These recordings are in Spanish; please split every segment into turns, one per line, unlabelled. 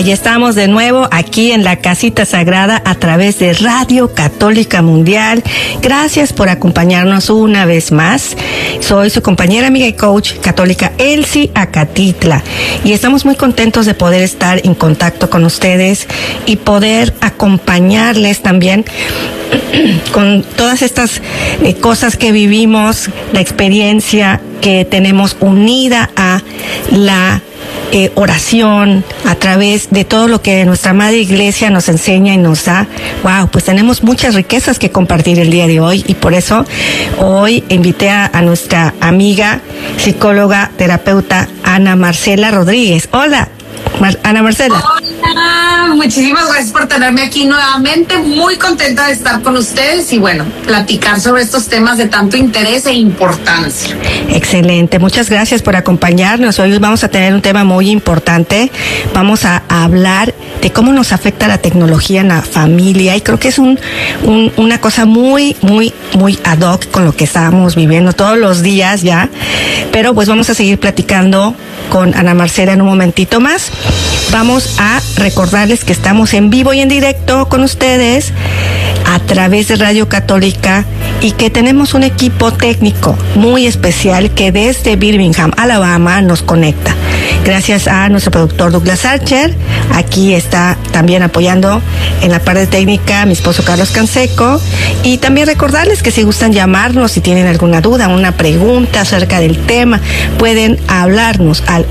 Ahí estamos de nuevo aquí en la Casita Sagrada a través de Radio Católica Mundial. Gracias por acompañarnos una vez más. Soy su compañera, amiga y coach católica Elsie Acatitla y estamos muy contentos de poder estar en contacto con ustedes y poder acompañarles también con todas estas cosas que vivimos, la experiencia que tenemos unida a la oración, a través de todo lo que nuestra Madre Iglesia nos enseña y nos da. Wow, pues tenemos muchas riquezas que compartir el día de hoy y por eso hoy invité a nuestra amiga, psicóloga, terapeuta Ana Marcela Rodríguez. Hola, Ana Marcela.
Hola, muchísimas gracias por tenerme aquí nuevamente, muy contenta de estar con ustedes y bueno, platicar sobre estos temas de tanto interés e importancia.
Excelente, muchas gracias por acompañarnos. Hoy vamos a tener un tema muy importante. Vamos a hablar de cómo nos afecta la tecnología en la familia y creo que es una cosa muy ad hoc con lo que estábamos viviendo todos los días ya, pero pues vamos a seguir platicando con Ana Marcela en un momentito más. Vamos a recordarles que estamos en vivo y en directo con ustedes a través de Radio Católica y que tenemos un equipo técnico muy especial que desde Birmingham, Alabama, nos conecta. Gracias a nuestro productor Douglas Archer, aquí está también apoyando en la parte técnica mi esposo Carlos Canseco, y también recordarles que si gustan llamarnos, si tienen alguna duda, una pregunta acerca del tema, pueden hablarnos al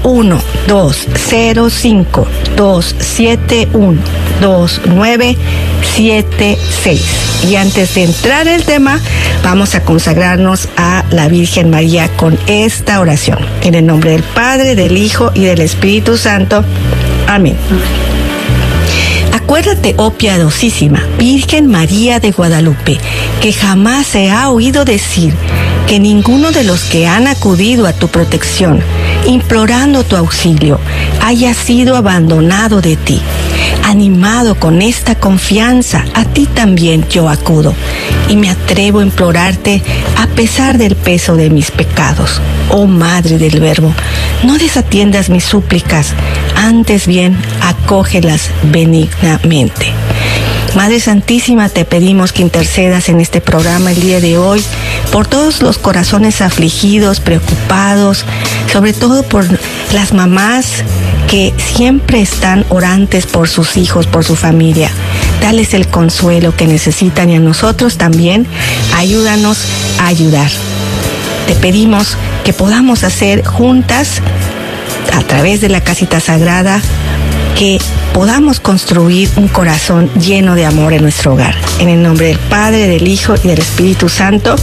1-205-271-2976. Y antes de entrar en el tema, vamos a consagrarnos a la Virgen María con esta oración. En el nombre del Padre, del Hijo y del Espíritu Santo. Amén. Acuérdate, oh piadosísima Virgen María de Guadalupe, que jamás se ha oído decir que ninguno de los que han acudido a tu protección, implorando tu auxilio, haya sido abandonado de ti. Animado con esta confianza, a ti también yo acudo y me atrevo a implorarte a pesar del peso de mis pecados. Oh Madre del Verbo, no desatiendas mis súplicas, antes bien acógelas benignamente. Madre Santísima, te pedimos que intercedas en este programa el día de hoy por todos los corazones afligidos, preocupados, sobre todo por las mamás que siempre están orantes por sus hijos, por su familia. Dales el consuelo que necesitan y a nosotros también ayúdanos a ayudar. Te pedimos que podamos hacer juntas, a través de la Casita Sagrada, que podamos construir un corazón lleno de amor en nuestro hogar. En el nombre del Padre, del Hijo y del Espíritu Santo.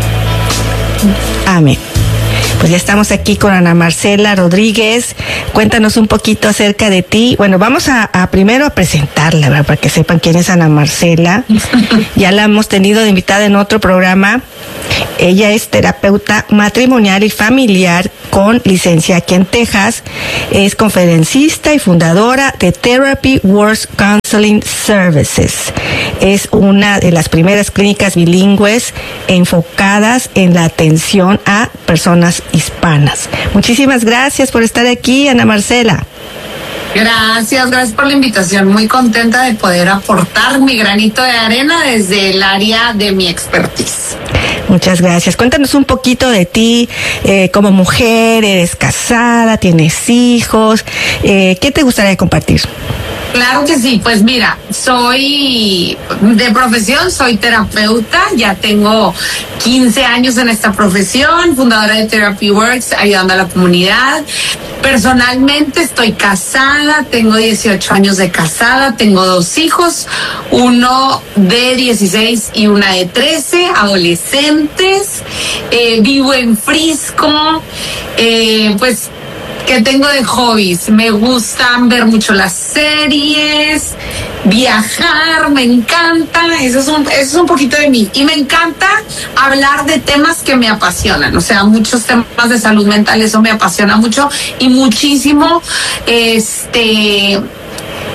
Amén. Pues ya estamos aquí con Ana Marcela Rodríguez. Cuéntanos un poquito acerca de ti. Bueno, vamos a primero a presentarla, ¿verdad? Para que sepan quién es Ana Marcela. Ya la hemos tenido de invitada en otro programa. Ella es terapeuta matrimonial y familiar con licencia aquí en Texas. Es conferencista y fundadora de Therapy Works Counseling Services. Es una de las primeras clínicas bilingües enfocadas en la atención a personas hispanas. Muchísimas gracias por estar aquí, Ana Marcela.
Gracias por la invitación. Muy contenta de poder aportar mi granito de arena desde el área de mi expertise.
Muchas gracias. Cuéntanos un poquito de ti, como mujer, eres casada, tienes hijos, ¿qué te gustaría compartir?
Claro que sí, pues mira, soy de profesión, soy terapeuta, ya tengo 15 años en esta profesión, fundadora de Therapy Works, ayudando a la comunidad. Personalmente estoy casada, tengo 18 años de casada, tengo 2 hijos, uno de 16 y una de 13, adolescentes, vivo en Frisco, pues... ¿Qué tengo de hobbies? Me gustan ver mucho las series, viajar, me encanta, eso es un poquito de mí. Y me encanta hablar de temas que me apasionan, o sea, muchos temas de salud mental, eso me apasiona mucho y muchísimo,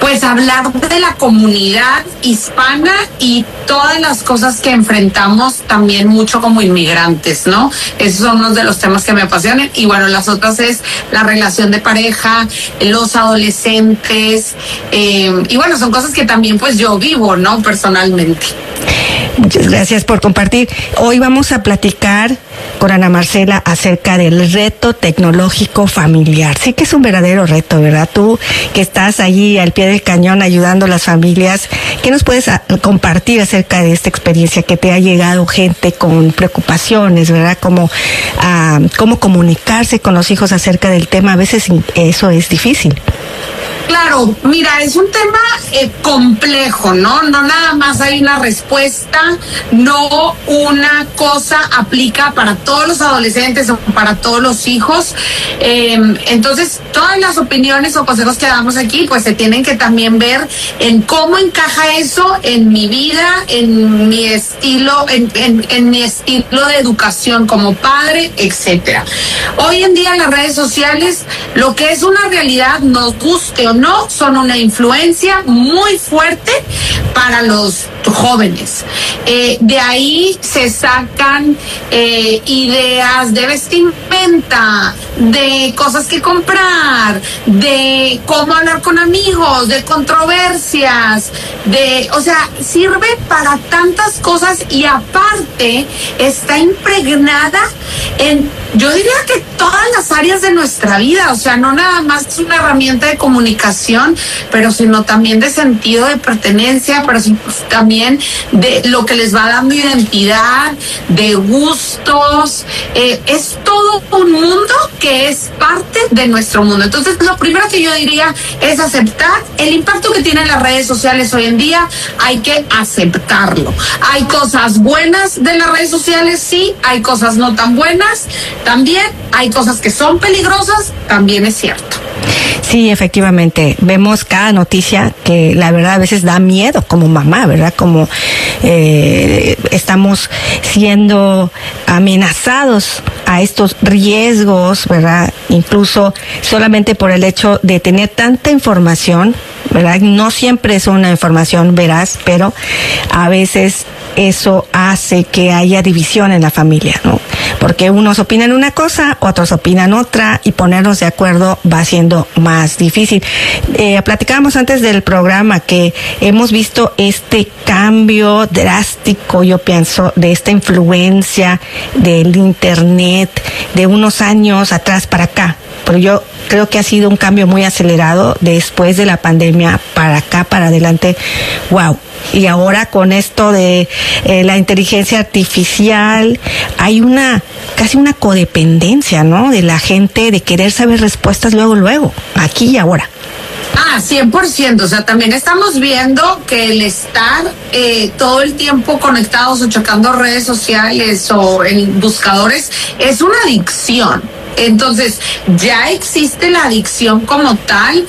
Pues hablar de la comunidad hispana y todas las cosas que enfrentamos también mucho como inmigrantes, ¿no? Esos son uno de los temas que me apasionan. Y bueno, las otras es la relación de pareja, los adolescentes, y bueno, son cosas que también pues yo vivo, ¿no? Personalmente.
Muchas gracias por compartir. Hoy vamos a platicar con Ana Marcela acerca del reto tecnológico familiar. Sí que es un verdadero reto, ¿verdad? Tú que estás allí al pie del cañón ayudando a las familias, ¿qué nos puedes compartir acerca de esta experiencia que te ha llegado gente con preocupaciones, ¿verdad? Cómo comunicarse con los hijos acerca del tema. A veces eso es difícil.
Claro, mira, es un tema complejo, ¿no? No nada más hay una respuesta, no una cosa aplica para todos los adolescentes o para todos los hijos. Entonces, todas las opiniones o consejos que damos aquí, pues se tienen que también ver en cómo encaja eso en mi vida, en mi estilo, en mi estilo de educación como padre, etcétera. Hoy en día las redes sociales, lo que es una realidad, nos guste o no, son una influencia muy fuerte para los jóvenes. De ahí se sacan ideas de vestimenta, de cosas que comprar, de cómo hablar con amigos, de controversias, o sea, sirve para tantas cosas y aparte está impregnada en, yo diría que todas las áreas de nuestra vida, o sea, no nada más es una herramienta de comunicación, pero sino también de sentido de pertenencia, pero también de lo que les va dando identidad, de gustos, es todo un mundo que es parte de nuestro mundo. Entonces, lo primero que yo diría es aceptar el impacto que tienen las redes sociales hoy en día, hay que aceptarlo. Hay cosas buenas de las redes sociales, sí, hay cosas no tan buenas, también hay cosas que son peligrosas, también es cierto.
Sí, efectivamente, vemos cada noticia que la verdad a veces da miedo como mamá, ¿verdad? Como estamos siendo amenazados a estos riesgos, ¿verdad? Incluso solamente por el hecho de tener tanta información, ¿verdad? No siempre es una información veraz, pero a veces eso hace que haya división en la familia, ¿no? Porque unos opinan una cosa, otros opinan otra, y ponernos de acuerdo va siendo más difícil. Platicábamos antes del programa que hemos visto este cambio drástico, yo pienso, de esta influencia del internet de unos años atrás para acá. Pero yo creo que ha sido un cambio muy acelerado después de la pandemia para acá, para adelante. ¡Wow! Y ahora con esto de la inteligencia artificial, hay casi una codependencia, ¿no? De la gente de querer saber respuestas luego, aquí y ahora.
100%, o sea, también estamos viendo que el estar todo el tiempo conectados o checando redes sociales o en buscadores es una adicción. Entonces, ya existe la adicción como tal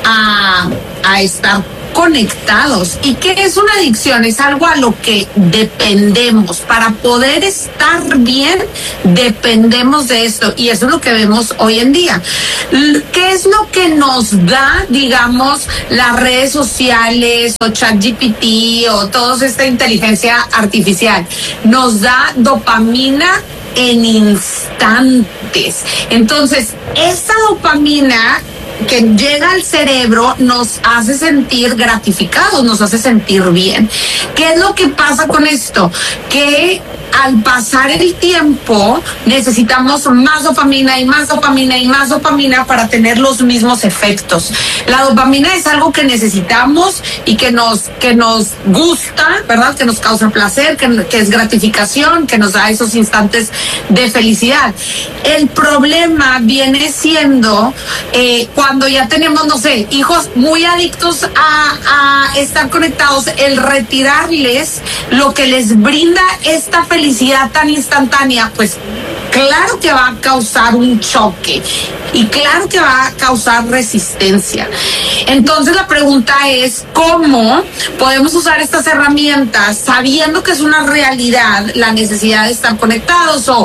a estar conectados. ¿Y qué es una adicción? Es algo a lo que dependemos. Para poder estar bien, dependemos de esto. Y eso es lo que vemos hoy en día. ¿Qué es lo que nos da, digamos, las redes sociales o ChatGPT o toda esta inteligencia artificial? Nos da dopamina en instantes. Entonces, esa dopamina que llega al cerebro nos hace sentir gratificados, nos hace sentir bien. ¿Qué es lo que pasa con esto? Que al pasar el tiempo necesitamos más dopamina y más dopamina y más dopamina para tener los mismos efectos. La dopamina es algo que necesitamos y que nos gusta, ¿verdad? Que nos causa placer, que es gratificación, que nos da esos instantes de felicidad. El problema viene siendo cuando ya tenemos, no sé, hijos muy adictos a estar conectados, el retirarles lo que les brinda esta felicidad tan instantánea, pues claro que va a causar un choque y claro que va a causar resistencia. Entonces la pregunta es, ¿cómo podemos usar estas herramientas sabiendo que es una realidad la necesidad de estar conectados o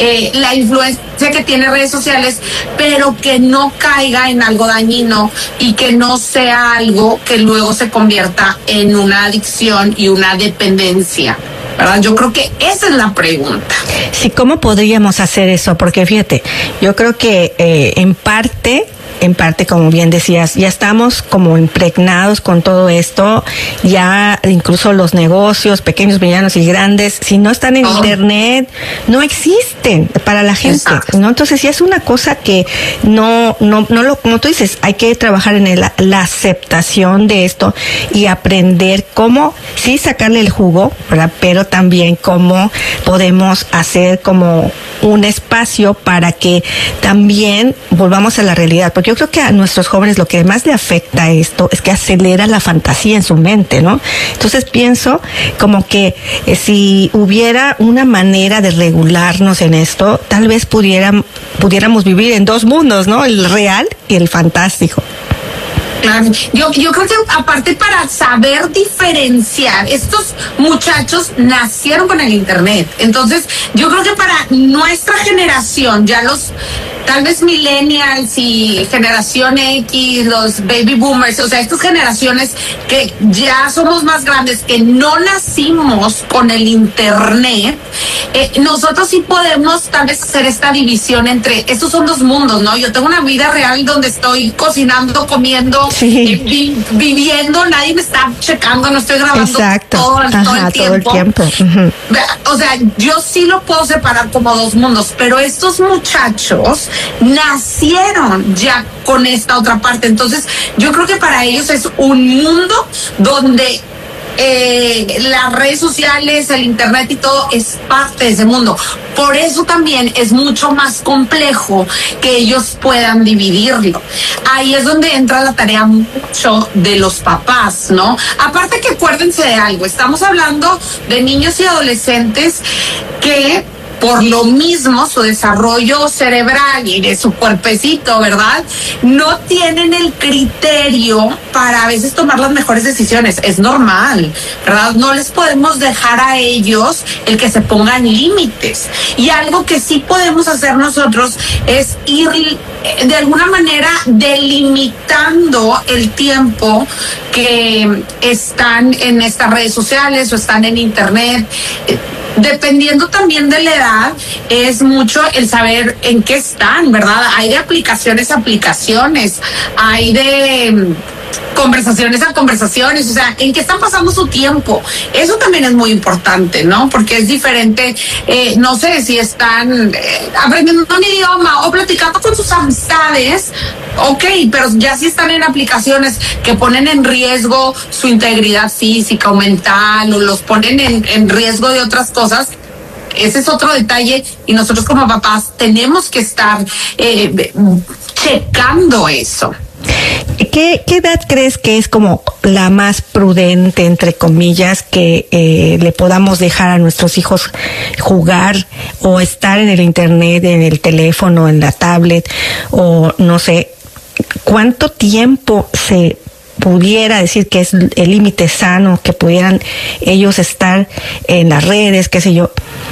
la influencia que tiene redes sociales, pero que no caiga en algo dañino y que no sea algo que luego se convierta en una adicción y una dependencia? ¿Verdad? Yo creo que esa es la pregunta.
Sí, ¿cómo podríamos hacer eso? Porque fíjate, yo creo que en parte, como bien decías, ya estamos como impregnados con todo esto, ya incluso los negocios, pequeños, medianos y grandes, si no están en internet, no existen para la gente, exacto, ¿no? Entonces ya es una cosa que no como tú dices, hay que trabajar en la aceptación de esto y aprender cómo, sí, sacarle el jugo, ¿verdad? Pero también cómo podemos hacer como un espacio para que también volvamos a la realidad, porque yo creo que a nuestros jóvenes lo que más le afecta a esto es que acelera la fantasía en su mente, ¿no? Entonces pienso como que si hubiera una manera de regularnos en esto, tal vez pudiéramos vivir en dos mundos, ¿no? El real y el fantástico.
Claro. Yo creo que aparte para saber diferenciar, estos muchachos nacieron con el internet. Entonces, yo creo que para nuestra generación, ya los tal vez millennials y generación X, los baby boomers, o sea, estas generaciones que ya somos más grandes, que no nacimos con el internet, nosotros sí podemos tal vez hacer esta división entre, estos son dos mundos, ¿no? Yo tengo una vida real donde estoy cocinando, comiendo, sí, viviendo, nadie me está checando, no estoy grabando todo el tiempo. Uh-huh. O sea, yo sí lo puedo separar como dos mundos, pero estos muchachos nacieron ya con esta otra parte. Entonces, yo creo que para ellos es un mundo donde las redes sociales, el internet y todo es parte de ese mundo. Por eso también es mucho más complejo que ellos puedan dividirlo. Ahí es donde entra la tarea mucho de los papás, ¿no? Aparte que acuérdense de algo, estamos hablando de niños y adolescentes que por lo mismo su desarrollo cerebral y de su cuerpecito, ¿verdad? No tienen el criterio para a veces tomar las mejores decisiones. Es normal, ¿verdad? No les podemos dejar a ellos el que se pongan límites. Y algo que sí podemos hacer nosotros es ir de alguna manera delimitando el tiempo que están en estas redes sociales o están en internet. Dependiendo también de la edad, es mucho el saber en qué están, ¿verdad? Hay de aplicaciones a aplicaciones, hay de conversaciones a conversaciones, o sea, en qué están pasando su tiempo. Eso también es muy importante, ¿no? Porque es diferente, no sé, si están aprendiendo un idioma o platicando con sus amistades, ok, pero ya si están en aplicaciones que ponen en riesgo su integridad física o mental o los ponen en riesgo de otras cosas, ese es otro detalle y nosotros como papás tenemos que estar checando eso.
¿Qué edad crees que es como la más prudente, entre comillas, que le podamos dejar a nuestros hijos jugar o estar en el internet, en el teléfono, en la tablet o no sé? ¿Cuánto tiempo se pudiera decir que es el límite sano que pudieran ellos estar en las redes, qué sé yo?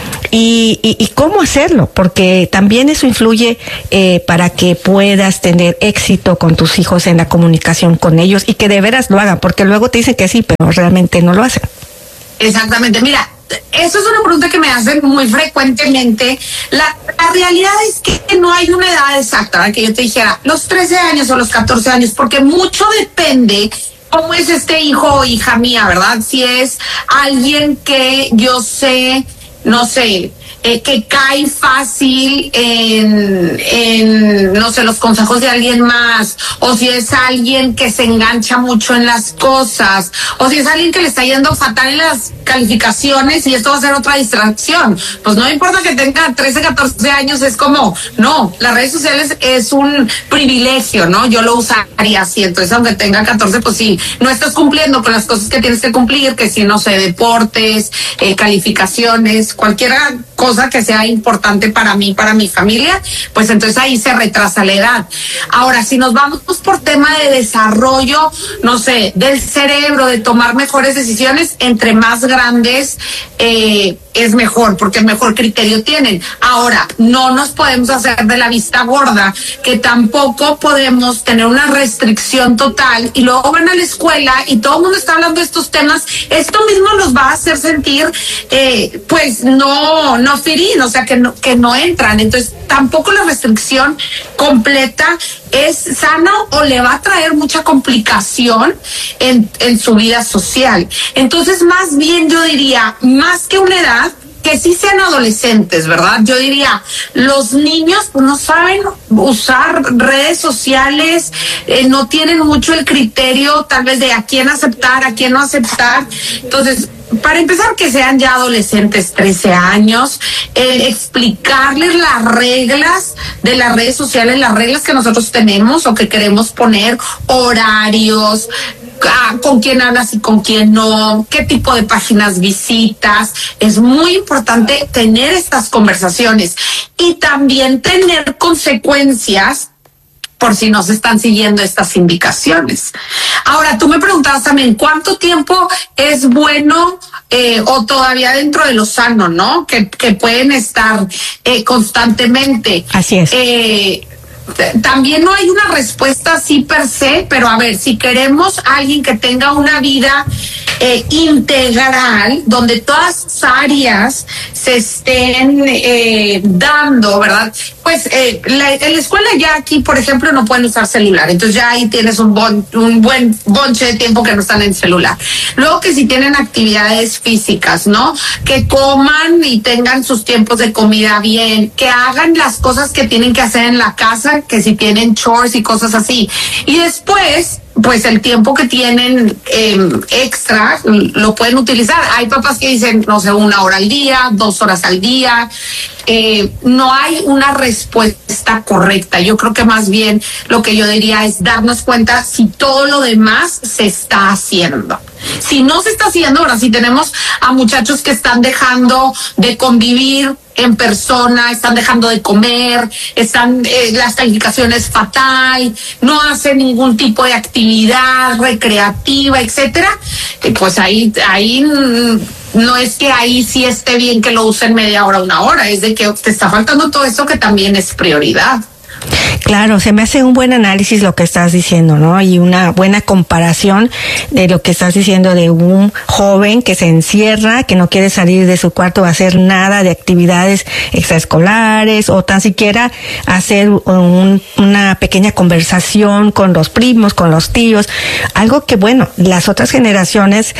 Y cómo hacerlo, porque también eso influye para que puedas tener éxito con tus hijos en la comunicación con ellos y que de veras lo hagan, porque luego te dicen que sí, pero realmente no lo hacen.
Exactamente, mira, eso es una pregunta que me hacen muy frecuentemente. La realidad es que no hay una edad exacta, ¿verdad? Que yo te dijera los 13 años o los 14 años, porque mucho depende cómo es este hijo o hija mía, ¿verdad? Si es alguien que yo sé, no sé, que cae fácil en, no sé, los consejos de alguien más, o si es alguien que se engancha mucho en las cosas, o si es alguien que le está yendo fatal en las calificaciones y esto va a ser otra distracción. Pues no importa que tenga 13, 14 años, es como, no, las redes sociales es un privilegio, ¿no? Yo lo usaría así, entonces aunque tenga 14, pues sí, no estás cumpliendo con las cosas que tienes que cumplir, que si, no sé, deportes, calificaciones, cualquier cosa que sea importante para mí, para mi familia, pues entonces ahí se retrasa la edad. Ahora, si nos vamos por tema de desarrollo, no sé, del cerebro, de tomar mejores decisiones, entre más grandes es mejor, porque mejor criterio tienen. Ahora, no nos podemos hacer de la vista gorda, que tampoco podemos tener una restricción total y luego van a la escuela y todo el mundo está hablando de estos temas. Esto mismo los va a hacer sentir, pues no firin, o sea, que no entran. Entonces, tampoco la restricción completa es sano o le va a traer mucha complicación en su vida social. Entonces, más bien yo diría, más que una edad, que sí sean adolescentes, ¿verdad? Yo diría, los niños pues no saben usar redes sociales, no tienen mucho el criterio tal vez de a quién aceptar, a quién no aceptar. Entonces, para empezar, que sean ya adolescentes, 13 años, explicarles las reglas de las redes sociales, las reglas que nosotros tenemos o que queremos poner, horarios, con quién hablas y con quién no, qué tipo de páginas visitas. Es muy importante tener estas conversaciones y también tener consecuencias por si no se están siguiendo estas indicaciones. Ahora, tú me preguntabas también, ¿cuánto tiempo es bueno o todavía dentro de lo sano, ¿no? Que pueden estar constantemente.
Así es.
También no hay una respuesta así per se, pero a ver, si queremos a alguien que tenga una vida integral, donde todas las áreas se estén dando, ¿verdad? Pues en la escuela ya aquí, por ejemplo, no pueden usar celular, entonces ya ahí tienes un buen bonche de tiempo que no están en celular. Luego que si tienen actividades físicas, ¿no? Que coman y tengan sus tiempos de comida bien, que hagan las cosas que tienen que hacer en la casa, que si tienen chores y cosas así. Y después, pues el tiempo que tienen extra lo pueden utilizar. Hay papás que dicen, no sé, 1 hora al día, 2 horas al día. No hay una respuesta correcta. Yo creo que más bien lo que yo diría es darnos cuenta si todo lo demás se está haciendo. Si no se está haciendo, ahora sí tenemos a muchachos que están dejando de convivir en persona, están dejando de comer, están las calificaciones fatal, no hacen ningún tipo de actividad recreativa, etcétera. Pues ahí no es que ahí sí esté bien que lo usen media hora, 1 hora, es de que te está faltando todo eso que también es prioridad.
Claro, se me hace un buen análisis lo que estás diciendo, ¿no? Y una buena comparación de lo que estás diciendo de un joven que se encierra, que no quiere salir de su cuarto a hacer nada de actividades extraescolares o tan siquiera hacer una pequeña conversación con los primos, con los tíos. Algo que, bueno, las otras generaciones,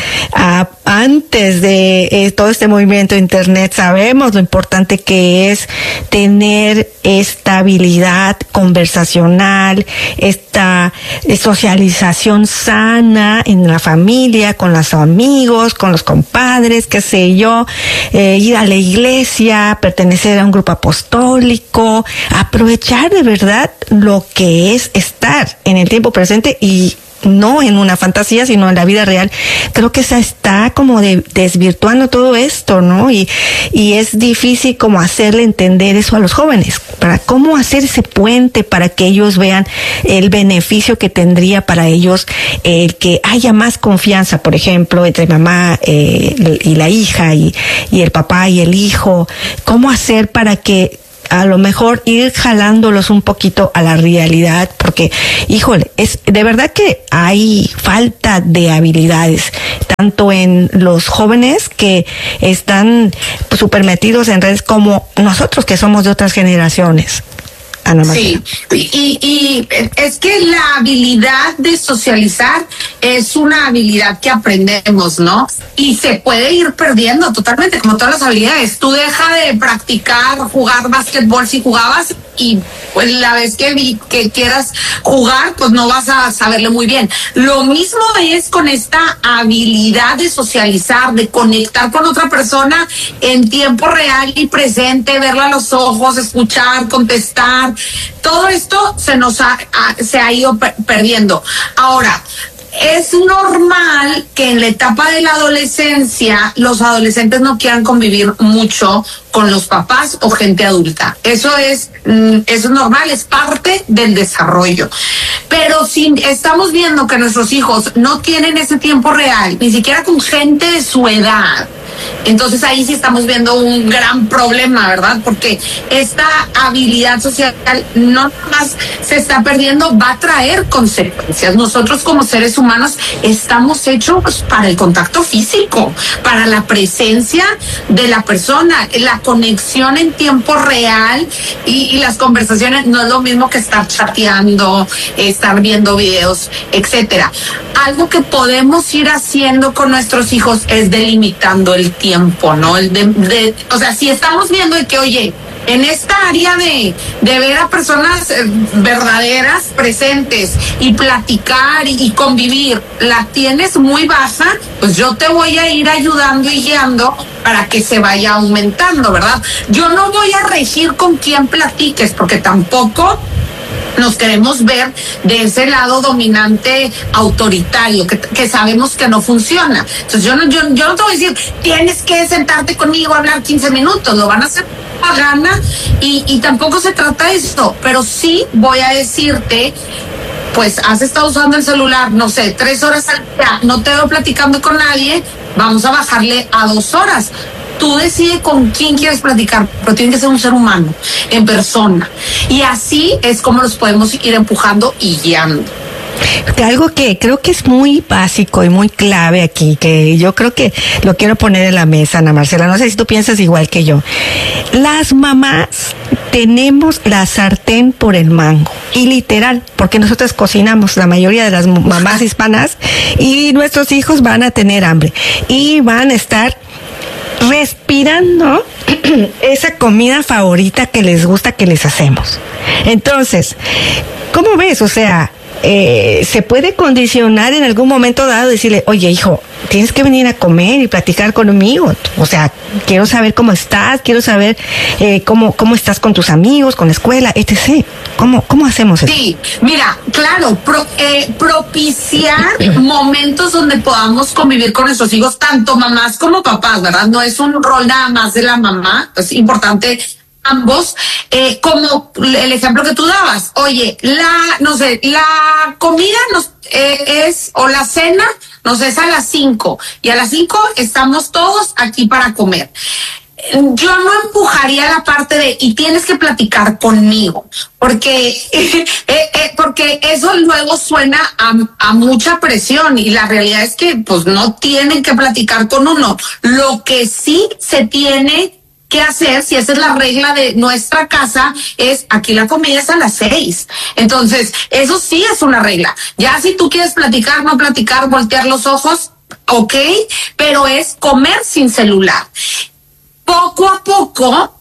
antes de todo este movimiento de Internet, sabemos lo importante que es tener estabilidad conversacional, esta socialización sana en la familia, con los amigos, con los compadres, qué sé yo, ir a la iglesia, pertenecer a un grupo apostólico, aprovechar de verdad lo que es estar en el tiempo presente y no en una fantasía, sino en la vida real. Creo que se está como desvirtuando todo esto, ¿no? Y es difícil como hacerle entender eso a los jóvenes, para cómo hacer ese puente para que ellos vean el beneficio que tendría para ellos el que haya más confianza, por ejemplo, entre mamá y la hija y el papá y el hijo. ¿Cómo hacer para que a lo mejor ir jalándolos un poquito a la realidad? Porque, híjole, es de verdad que hay falta de habilidades, tanto en los jóvenes que están súper metidos en redes como nosotros que somos de otras generaciones. Ana María.
Sí, y es que la habilidad de socializar es una habilidad que aprendemos, ¿no? Y se puede ir perdiendo totalmente, como todas las habilidades. Tú deja de practicar, jugar básquetbol si jugabas y pues la vez que quieras jugar, pues no vas a saberle muy bien. Lo mismo es con esta habilidad de socializar, de conectar con otra persona en tiempo real y presente, verla a los ojos, escuchar, contestar. Todo esto se ha ido perdiendo. Ahora, es normal que en la etapa de la adolescencia los adolescentes no quieran convivir mucho con los papás o gente adulta. Eso es normal, es parte del desarrollo. Pero si estamos viendo que nuestros hijos no tienen ese tiempo real, ni siquiera con gente de su edad, entonces ahí sí estamos viendo un gran problema, ¿verdad? Porque esta habilidad social no nomás se está perdiendo, va a traer consecuencias. Nosotros como seres humanos estamos hechos para el contacto físico, para la presencia de la persona, la conexión en tiempo real y las conversaciones. No es lo mismo que estar chateando, estar viendo videos, etcétera. Algo que podemos ir haciendo con nuestros hijos es delimitando el tiempo, ¿no? O sea, si estamos viendo de que, oye, en esta área de ver a personas verdaderas, presentes y platicar y convivir, la tienes muy baja, pues yo te voy a ir ayudando y guiando para que se vaya aumentando, ¿verdad? Yo no voy a regir con quién platiques, porque tampoco nos queremos ver de ese lado dominante autoritario que sabemos que no funciona. Entonces yo no te voy a decir, tienes que sentarte conmigo a hablar 15 minutos, lo van a hacer a gana y tampoco se trata de eso, pero sí voy a decirte, pues has estado usando el celular, no sé, 3 horas al día, no te veo platicando con nadie, vamos a bajarle a 2 horas. Tú decides con quién quieres platicar, pero tiene que ser un ser humano, en persona. Y así es como los podemos ir empujando y guiando.
Algo que creo que es muy básico y muy clave aquí, que yo creo que lo quiero poner en la mesa, Ana Marcela, no sé si tú piensas igual que yo. Las mamás tenemos la sartén por el mango, y literal, porque nosotros cocinamos, la mayoría de las mamás hispanas, y nuestros hijos van a tener hambre, y van a estar respirando esa comida favorita que les gusta que les hacemos. Entonces, ¿cómo ves? O sea, se puede condicionar en algún momento dado, decirle, oye, hijo, tienes que venir a comer y platicar conmigo. O sea, quiero saber cómo estás, quiero saber cómo estás con tus amigos, con la escuela, etc. ¿Cómo hacemos eso?
Sí, mira, claro, propiciar momentos donde podamos convivir con nuestros hijos, tanto mamás como papás, ¿verdad? No es un rol nada más de la mamá, es importante ambos, como el ejemplo que tú dabas. Oye, la comida o la cena nos es a las 5 y a las 5 estamos todos aquí para comer. Yo no empujaría la parte de y tienes que platicar conmigo, porque eso luego suena a mucha presión y la realidad es que pues no tienen que platicar con uno. Lo que sí se tiene que hacer, si esa es la regla de nuestra casa, es aquí la comida es a las 6. Entonces, eso sí es una regla. Ya si tú quieres platicar, no platicar, voltear los ojos, ok, pero es comer sin celular. Poco a poco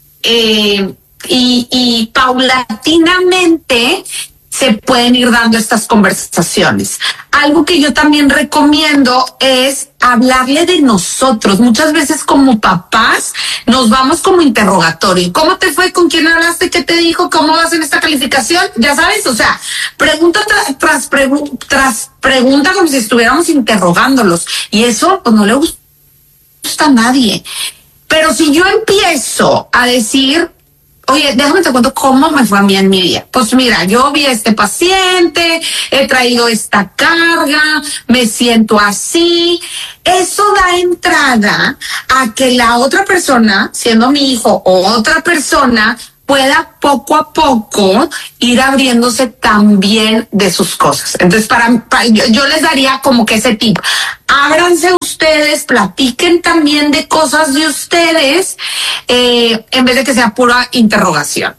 y paulatinamente se pueden ir dando estas conversaciones. Algo que yo también recomiendo es hablarle de nosotros. Muchas veces como papás nos vamos como interrogatorio. ¿Cómo te fue? ¿Con quién hablaste? ¿Qué te dijo? ¿Cómo vas en esta calificación? Ya sabes, o sea, pregunta tras pregunta como si estuviéramos interrogándolos. Y eso pues no le gusta a nadie. Pero si yo empiezo a decir, oye, déjame te cuento cómo me fue a mí en mi día. Pues mira, yo vi a este paciente, he traído esta carga, me siento así. Eso da entrada a que la otra persona, siendo mi hijo o otra persona, pueda poco a poco ir abriéndose también de sus cosas. Entonces, yo les daría como que ese tip. Ábranse ustedes, platiquen también de cosas de ustedes, en vez de que sea pura interrogación.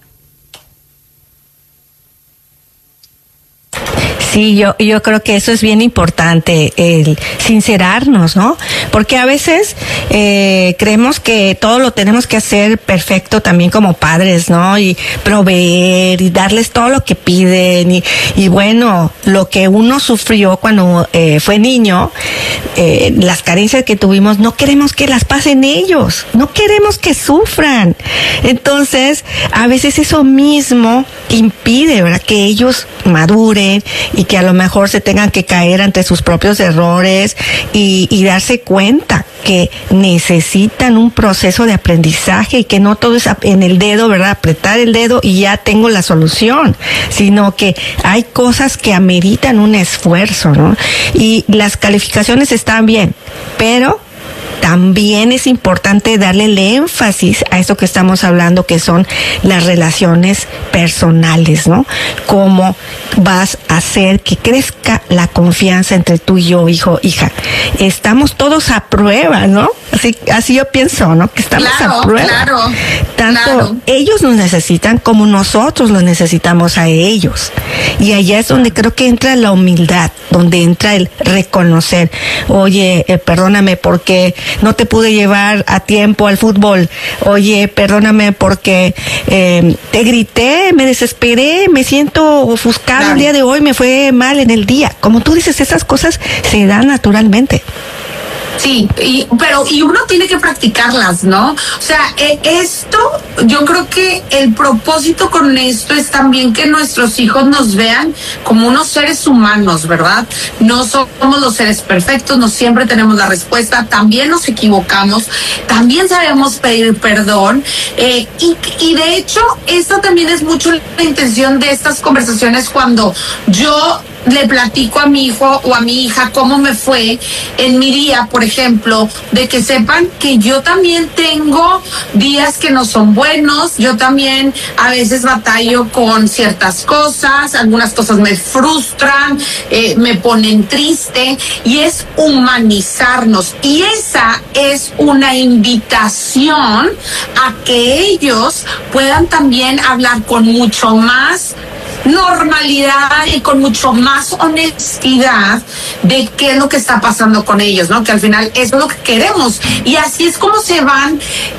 Sí, yo creo que eso es bien importante, el sincerarnos, ¿no? Porque a veces creemos que todo lo tenemos que hacer perfecto también como padres, ¿no? Y proveer y darles todo lo que piden y bueno, lo que uno sufrió cuando fue niño, las carencias que tuvimos, no queremos que las pasen ellos, no queremos que sufran. Entonces, a veces eso mismo impide, ¿verdad? Que ellos maduren, y que a lo mejor se tengan que caer ante sus propios errores y darse cuenta que necesitan un proceso de aprendizaje y que no todo es en el dedo, ¿verdad? Apretar el dedo y ya tengo la solución, sino que hay cosas que ameritan un esfuerzo, ¿no? Y las calificaciones están bien, pero también es importante darle el énfasis a eso que estamos hablando, que son las relaciones personales, ¿no? Cómo vas a hacer que crezca la confianza entre tú y yo, hijo, hija. Estamos todos a prueba, ¿no? Así yo pienso, ¿no? Que estamos a prueba. Tanto ellos nos necesitan como nosotros los necesitamos a ellos. Y allá es donde creo que entra la humildad, donde entra el reconocer, oye, perdóname porque no te pude llevar a tiempo al fútbol. Oye, perdóname porque te grité, me desesperé, me siento ofuscado el día de hoy, me fue mal en el día. Como tú dices, esas cosas se dan naturalmente.
Sí, pero uno tiene que practicarlas, ¿no? O sea, esto, yo creo que el propósito con esto es también que nuestros hijos nos vean como unos seres humanos, ¿verdad? No somos los seres perfectos, no siempre tenemos la respuesta, también nos equivocamos, también sabemos pedir perdón, y de hecho, esto también es mucho la intención de estas conversaciones cuando yo le platico a mi hijo o a mi hija cómo me fue en mi día, por ejemplo, de que sepan que yo también tengo días que no son buenos, yo también a veces batallo con ciertas cosas, algunas cosas me frustran, me ponen triste, y es humanizarnos, y esa es una invitación a que ellos puedan también hablar con mucho más normalidad y con mucho más honestidad de qué es lo que está pasando con ellos, ¿no? Que al final eso es lo que queremos, y así es como se van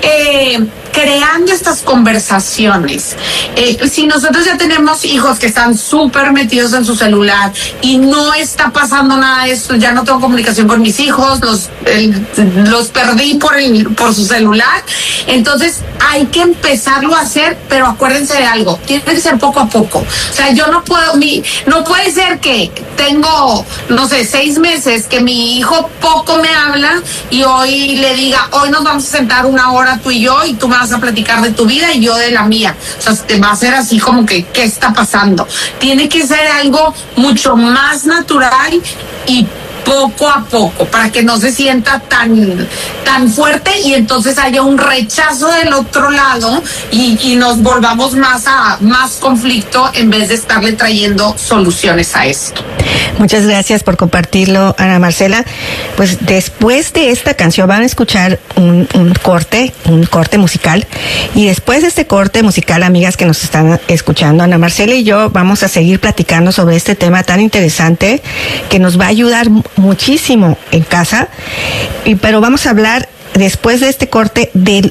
creando estas conversaciones. Si nosotros ya tenemos hijos que están súper metidos en su celular y no está pasando nada de esto, ya no tengo comunicación con mis hijos, los perdí por su celular, entonces hay que empezarlo a hacer, pero acuérdense de algo, tiene que ser poco a poco. O sea, yo no puede ser que tengo, no sé, 6 meses que mi hijo poco me habla y hoy le diga, hoy nos vamos a sentar 1 hora tú y yo y tú me vas a platicar de tu vida y yo de la mía. O sea, te va a ser así como que, ¿qué está pasando? Tiene que ser algo mucho más natural y poco a poco, para que no se sienta tan fuerte y entonces haya un rechazo del otro lado y nos volvamos más conflicto en vez de estarle trayendo soluciones a esto.
Muchas gracias por compartirlo, Ana Marcela. Pues después de esta canción van a escuchar un corte musical, y después de este corte musical, amigas que nos están escuchando, Ana Marcela y yo vamos a seguir platicando sobre este tema tan interesante que nos va a ayudar muchísimo en casa, pero vamos a hablar después de este corte de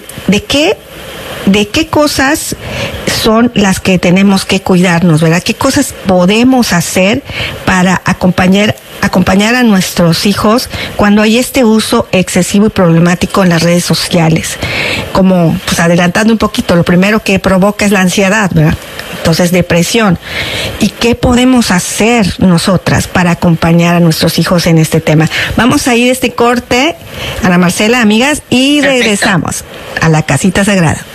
qué cosas son las que tenemos que cuidarnos, ¿verdad? ¿Qué cosas podemos hacer para acompañar a nuestros hijos cuando hay este uso excesivo y problemático en las redes sociales? Como, pues adelantando un poquito, lo primero que provoca es la ansiedad, ¿verdad? Entonces, depresión. ¿Y qué podemos hacer nosotras para acompañar a nuestros hijos en este tema? Vamos a ir a este corte, Ana Marcela, amigas, y regresamos a la Casita Sagrada.